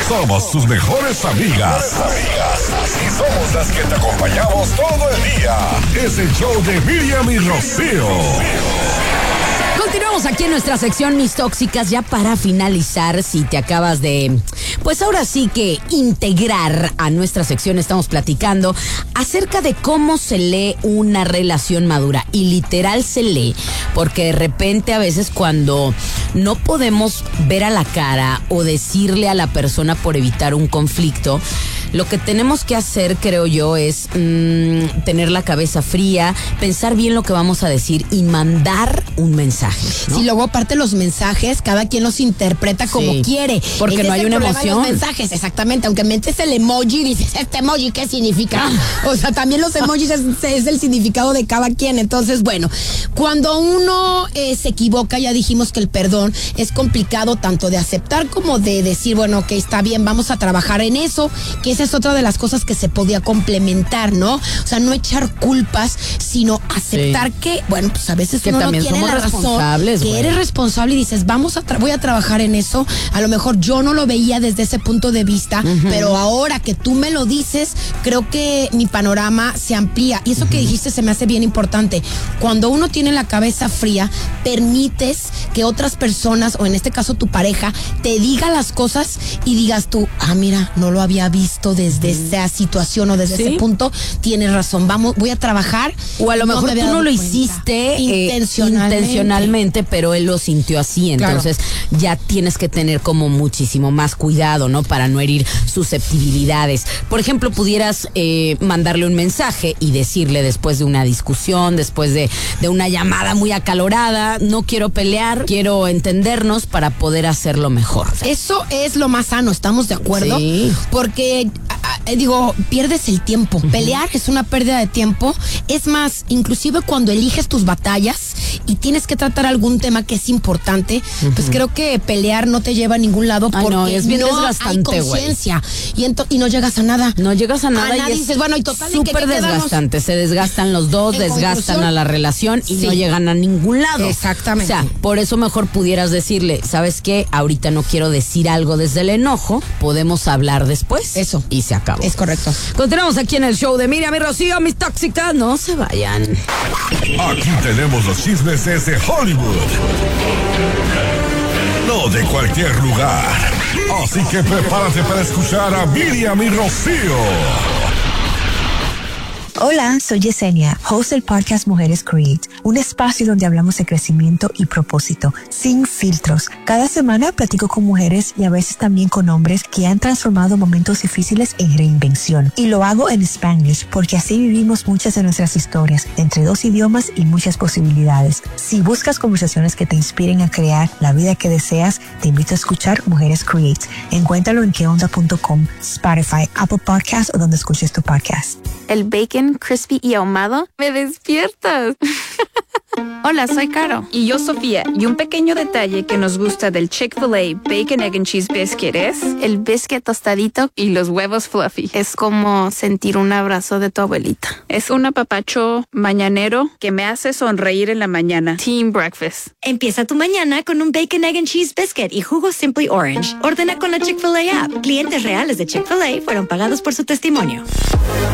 Somos tus mejores amigas. Y somos las que te acompañamos todo el día. Es el show de Miriam y Rocío. Continuamos aquí en nuestra sección Mis Tóxicas, ya para finalizar. Si te acabas de, pues ahora sí que integrar a nuestra sección, estamos platicando acerca de cómo se lee una relación madura. Y literal se lee, porque de repente a veces cuando no podemos ver a la cara o decirle a la persona por evitar un conflicto, lo que tenemos que hacer, creo yo, es tener la cabeza fría, pensar bien lo que vamos a decir y mandar un mensaje, ¿no? Sí, luego aparte los mensajes, cada quien los interpreta como quiere. Porque no hay una emoción. Los mensajes, exactamente, aunque metes el emoji, dices, ¿este emoji qué significa? O sea, también los emojis es el significado de cada quien. Entonces, bueno, cuando uno se equivoca, ya dijimos que el perdón es complicado tanto de aceptar como de decir, bueno, ok, está bien, vamos a trabajar en eso, que esa es otra de las cosas que se podía complementar, ¿no? O sea, no echar culpas, sino aceptar que, bueno, pues a veces que uno también no tiene somos la razón, responsables, que eres responsable y dices, voy a trabajar en eso. A lo mejor yo no lo veía desde ese punto de vista, pero ahora que tú me lo dices, creo que mi panorama se amplía. Y eso que dijiste se me hace bien importante. Cuando uno tiene la cabeza fría, permites que otras personas, o en este caso tu pareja, te diga las cosas y digas tú, mira, no lo había visto desde esa situación o desde ese punto, tienes razón, voy a trabajar. O a lo mejor tú no lo hiciste intencionalmente, pero él lo sintió así, entonces ya tienes que tener como muchísimo más cuidado, ¿no? Para no herir susceptibilidades. Por ejemplo, pudieras mandarle un mensaje y decirle después de una discusión, después de una llamada muy acalorada, no quiero pelear, quiero entendernos para poder hacerlo mejor. Eso es lo más sano, ¿estamos de acuerdo? Sí. Porque pierdes el tiempo. Pelear es una pérdida de tiempo. Es más, inclusive cuando eliges tus batallas y tienes que tratar algún tema que es importante, pues creo que pelear no te lleva a ningún lado porque es bien no desgastante, hay conciencia y no llegas a nada. No llegas a nada y dices, bueno, y total, súper desgastante. Se desgastan los dos, desgastan a la relación y no llegan a ningún lado. Exactamente. O sea, por eso mejor pudieras decirle, ¿sabes qué? Ahorita no quiero decir algo desde el enojo, podemos hablar después. Eso. Y se acabó. Es correcto. Continuamos aquí en el show de Miriam y Rocío, Mis Tóxicas, no se vayan. Aquí tenemos los chismes desde Hollywood. No de cualquier lugar. Así que prepárate para escuchar a Miriam y Rocío. Hola, soy Yesenia, host del podcast Mujeres Create, un espacio donde hablamos de crecimiento y propósito, sin filtros. Cada semana platico con mujeres y a veces también con hombres que han transformado momentos difíciles en reinvención. Y lo hago en Spanglish porque así vivimos muchas de nuestras historias, entre 2 idiomas y muchas posibilidades. Si buscas conversaciones que te inspiren a crear la vida que deseas, te invito a escuchar Mujeres Create. Encuéntralo en queonda.com, Spotify, Apple Podcasts o donde escuches tu podcast. El bacon crispy y ahumado, me despiertas. Hola, soy Caro. Y yo, Sofía. Y un pequeño detalle que nos gusta del Chick-fil-A Bacon, Egg and Cheese Biscuit es el biscuit tostadito y los huevos fluffy. Es como sentir un abrazo de tu abuelita. Es un apapacho mañanero que me hace sonreír en la mañana. Team Breakfast. Empieza tu mañana con un Bacon, Egg and Cheese Biscuit y jugo Simply Orange. Ordena con la Chick-fil-A app. Clientes reales de Chick-fil-A fueron pagados por su testimonio.